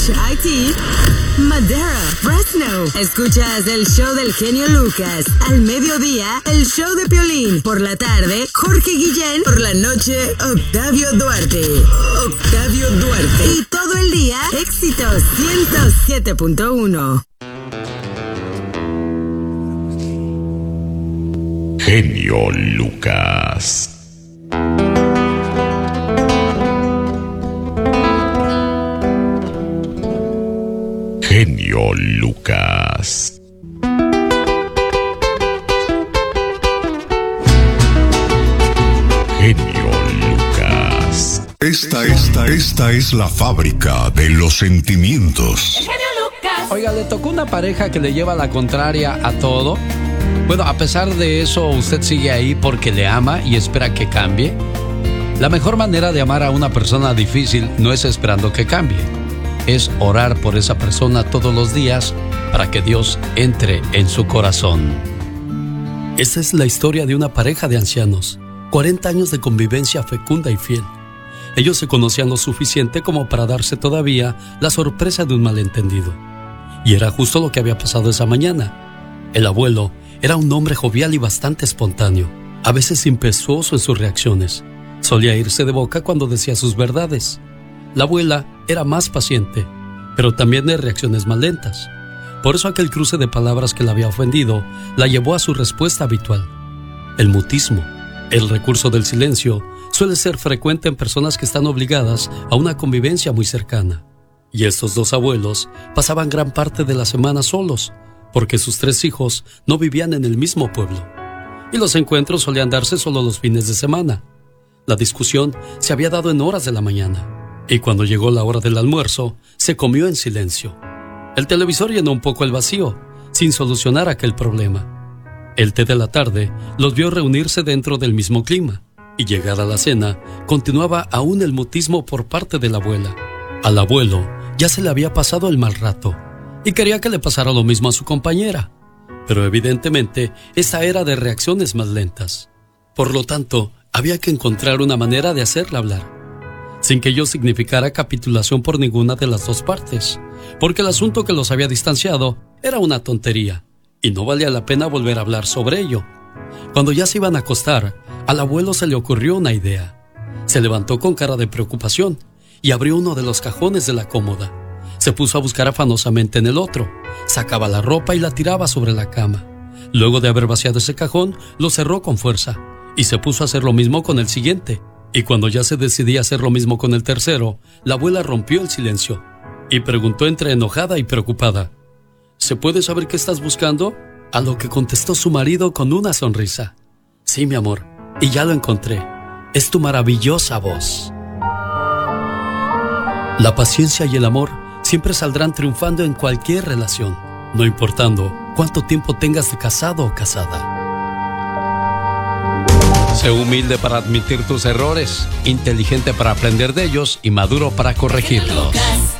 Beach, Haití, Madera, Fresno. Escuchas el show del genio Lucas. Al mediodía, el show de Piolín. Por la tarde, Jorge Guillén. Por la noche, Octavio Duarte. Octavio Duarte. Y todo el día, éxitos 107.1. Genio Lucas. Genio Lucas. Genio Lucas. Esta es la fábrica de los sentimientos. El genio Lucas. Oiga, ¿le tocó una pareja que le lleva la contraria a todo? Bueno, a pesar de eso, ¿usted sigue ahí porque le ama y espera que cambie? La mejor manera de amar a una persona difícil no es esperando que cambie. Es orar por esa persona todos los días para que Dios entre en su corazón. Esta es la historia de una pareja de ancianos. 40 años de convivencia fecunda y fiel. Ellos se conocían lo suficiente como para darse todavía la sorpresa de un malentendido. Y era justo lo que había pasado esa mañana. El abuelo era un hombre jovial y bastante espontáneo, a veces impetuoso en sus reacciones. Solía irse de boca cuando decía sus verdades. La abuela era más paciente, pero también de reacciones más lentas. Por eso aquel cruce de palabras que la había ofendido la llevó a su respuesta habitual. El mutismo, el recurso del silencio, suele ser frecuente en personas que están obligadas a una convivencia muy cercana. Y estos dos abuelos pasaban gran parte de la semana solos, porque sus 3 hijos no vivían en el mismo pueblo. Y los encuentros solían darse solo los fines de semana. La discusión se había dado en horas de la mañana. Y cuando llegó la hora del almuerzo, se comió en silencio. El televisor llenó un poco el vacío, sin solucionar aquel problema. El té de la tarde los vio reunirse dentro del mismo clima. Y llegada la cena, continuaba aún el mutismo por parte de la abuela. Al abuelo ya se le había pasado el mal rato, y quería que le pasara lo mismo a su compañera. Pero evidentemente, esta era de reacciones más lentas. Por lo tanto, había que encontrar una manera de hacerla hablar, sin que ello significara capitulación por ninguna de las dos partes, porque el asunto que los había distanciado era una tontería, y no valía la pena volver a hablar sobre ello. Cuando ya se iban a acostar, al abuelo se le ocurrió una idea. Se levantó con cara de preocupación y abrió uno de los cajones de la cómoda. Se puso a buscar afanosamente en el otro, sacaba la ropa y la tiraba sobre la cama. Luego de haber vaciado ese cajón, lo cerró con fuerza y se puso a hacer lo mismo con el siguiente. Y cuando ya se decidía hacer lo mismo con el tercero, la abuela rompió el silencio y preguntó entre enojada y preocupada: ¿se puede saber qué estás buscando? A lo que contestó su marido con una sonrisa: sí, mi amor, y ya lo encontré. Es tu maravillosa voz. La paciencia y el amor siempre saldrán triunfando en cualquier relación, no importando cuánto tiempo tengas de casado o casada. Sé humilde para admitir tus errores, inteligente para aprender de ellos y maduro para corregirlos.